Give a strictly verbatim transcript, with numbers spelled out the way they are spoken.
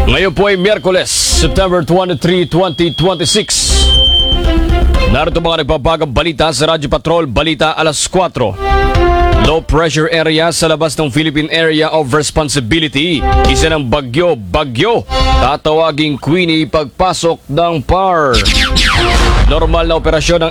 Ngayon po ay Miyerkules, September twenty-three, twenty twenty-six. Narito mga nagbabagang balita sa Radyo Patrol, balita alas kwatro. Low pressure area sa labas ng Philippine Area of Responsibility. Isa ng bagyo, bagyo. Tatawaging Queenie pagpasok ng P A R. Normal na operasyon ng